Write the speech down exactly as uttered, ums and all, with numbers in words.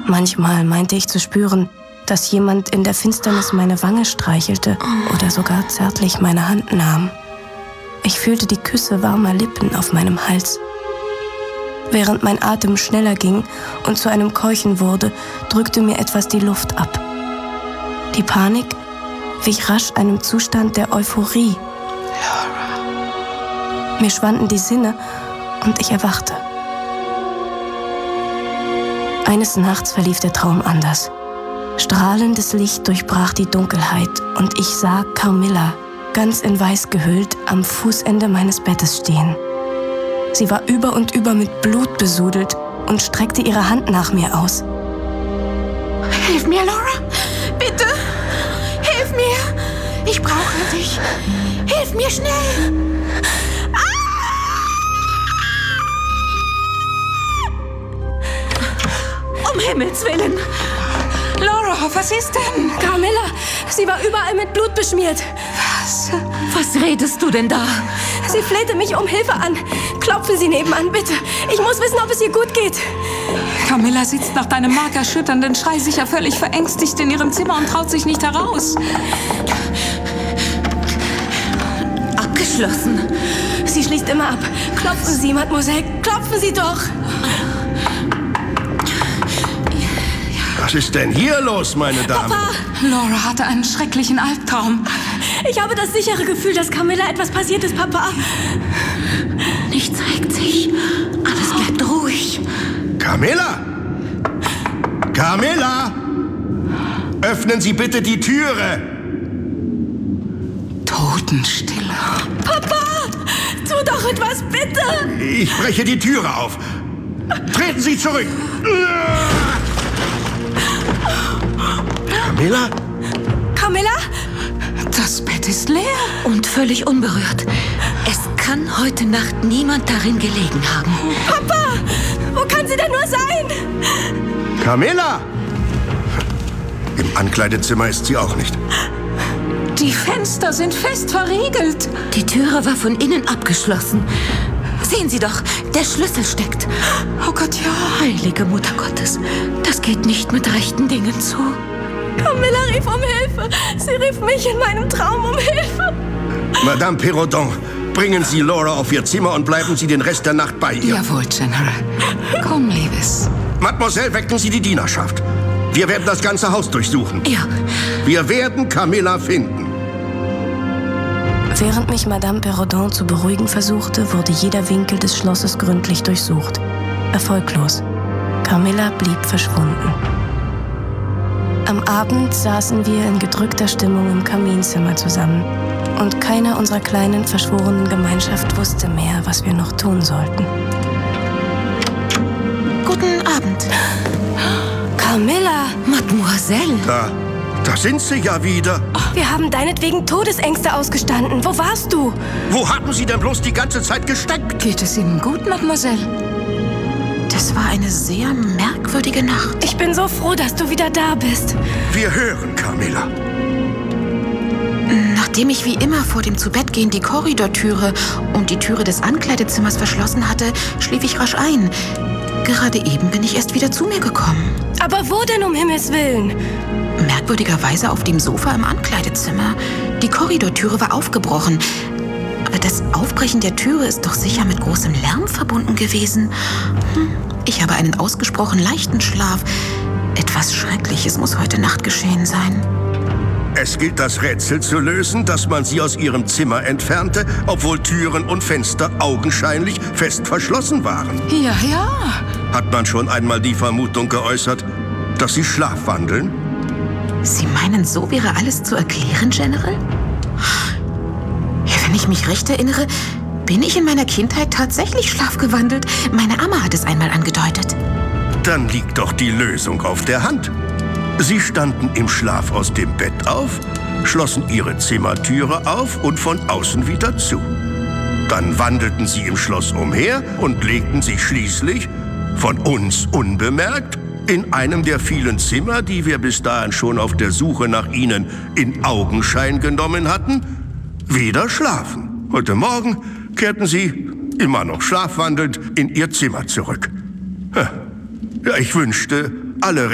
Manchmal meinte ich zu spüren, dass jemand in der Finsternis meine Wange streichelte oder sogar zärtlich meine Hand nahm. Ich fühlte die Küsse warmer Lippen auf meinem Hals. Während mein Atem schneller ging und zu einem Keuchen wurde, drückte mir etwas die Luft ab. Die Panik wich rasch einem Zustand der Euphorie. Laura. Mir schwanden die Sinne und ich erwachte. Eines Nachts verlief der Traum anders. Strahlendes Licht durchbrach die Dunkelheit und ich sah Carmilla, ganz in Weiß gehüllt, am Fußende meines Bettes stehen. Sie war über und über mit Blut besudelt und streckte ihre Hand nach mir aus. Hilf mir, Laura! Bitte! Hilf mir! Ich brauche dich! Hilf mir schnell! Ah! Um Himmels Willen! Laura, was ist denn? Carmilla, sie war überall mit Blut beschmiert. Was? Was redest du denn da? Sie flehte mich um Hilfe an. Klopfen Sie nebenan, bitte. Ich muss wissen, ob es ihr gut geht. Carmilla sitzt nach deinem markerschütternden Schrei sicher völlig verängstigt in ihrem Zimmer und traut sich nicht heraus. Abgeschlossen. Sie schließt immer ab. Klopfen Sie, Mademoiselle. Klopfen Sie doch. Was ist denn hier los, meine Damen? Papa! Laura hatte einen schrecklichen Albtraum. Ich habe das sichere Gefühl, dass Carmilla etwas passiert ist, Papa. Nichts regt sich. Alles bleibt ruhig. Carmilla! Carmilla! Öffnen Sie bitte die Türe! Totenstille. Papa! Tu doch etwas, bitte! Ich breche die Türe auf. Treten Sie zurück! Carmilla? Carmilla? Das Bett ist leer. Und völlig unberührt. Es kann heute Nacht niemand darin gelegen haben. Papa! Wo kann sie denn nur sein? Carmilla! Im Ankleidezimmer ist sie auch nicht. Die Fenster sind fest verriegelt. Die Türe war von innen abgeschlossen. Sehen Sie doch, der Schlüssel steckt. Oh Gott, ja. Heilige Mutter Gottes, das geht nicht mit rechten Dingen zu. Carmilla rief um Hilfe. Sie rief mich in meinem Traum um Hilfe. Madame Perrodon, bringen Sie Laura auf ihr Zimmer und bleiben Sie den Rest der Nacht bei ihr. Jawohl, General. Komm, Liebes. Mademoiselle, wecken Sie die Dienerschaft. Wir werden das ganze Haus durchsuchen. Ja. Wir werden Carmilla finden. Während mich Madame Perrodon zu beruhigen versuchte, wurde jeder Winkel des Schlosses gründlich durchsucht. Erfolglos. Carmilla blieb verschwunden. Am Abend saßen wir in gedrückter Stimmung im Kaminzimmer zusammen. Und keiner unserer kleinen, verschworenen Gemeinschaft wusste mehr, was wir noch tun sollten. Guten Abend. Carmilla! Mademoiselle! Da, da sind Sie ja wieder. Wir haben deinetwegen Todesängste ausgestanden. Wo warst du? Wo haben Sie denn bloß die ganze Zeit gesteckt? Geht es Ihnen gut, Mademoiselle? Das war eine sehr merkwürdige Nacht. Ich bin so froh, dass du wieder da bist. Wir hören, Carmilla. Nachdem ich wie immer vor dem Zubettgehen die Korridortüre und die Türe des Ankleidezimmers verschlossen hatte, schlief ich rasch ein. Gerade eben bin ich erst wieder zu mir gekommen. Aber wo denn um Himmels Willen? Merkwürdigerweise auf dem Sofa im Ankleidezimmer. Die Korridortüre war aufgebrochen. Aber das Aufbrechen der Türe ist doch sicher mit großem Lärm verbunden gewesen. Hm, ich habe einen ausgesprochen leichten Schlaf. Etwas Schreckliches muss heute Nacht geschehen sein. Es gilt, das Rätsel zu lösen, dass man sie aus ihrem Zimmer entfernte, obwohl Türen und Fenster augenscheinlich fest verschlossen waren. Ja, ja. Hat man schon einmal die Vermutung geäußert, dass sie schlafwandeln? Sie meinen, so wäre alles zu erklären, General? Ja, wenn ich mich recht erinnere, bin ich in meiner Kindheit tatsächlich schlafgewandelt. Meine Amma hat es einmal angedeutet. Dann liegt doch die Lösung auf der Hand. Sie standen im Schlaf aus dem Bett auf, schlossen ihre Zimmertüre auf und von außen wieder zu. Dann wandelten sie im Schloss umher und legten sich schließlich, von uns unbemerkt, in einem der vielen Zimmer, die wir bis dahin schon auf der Suche nach ihnen in Augenschein genommen hatten, wieder schlafen. Heute Morgen kehrten sie, immer noch schlafwandelnd, in ihr Zimmer zurück. Ja, ich wünschte, alle